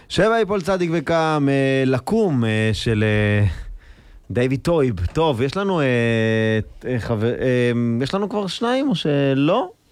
שבע יפול צדיק וקם, לקום של דיוויד טויב. טוב, יש לנו יש לנו כבר שניים או שלא?